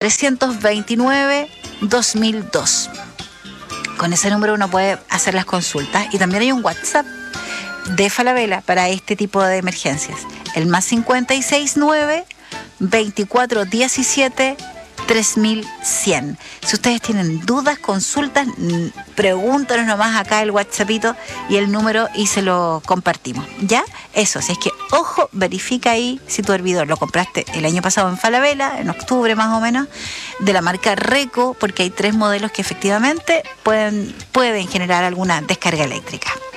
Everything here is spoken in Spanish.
329-2002. Con ese número uno puede hacer las consultas. Y también hay un WhatsApp de Falabella para este tipo de emergencias. El más 569-2417-3100. Si ustedes tienen dudas, consultas, pregúntanos nomás acá el WhatsAppito y el número y se lo compartimos. ¿Ya? Eso, si es que, ojo, verifica ahí si tu hervidor lo compraste el año pasado en Falabella, en octubre más o menos, de la marca Reco, porque hay 3 modelos que efectivamente pueden generar alguna descarga eléctrica.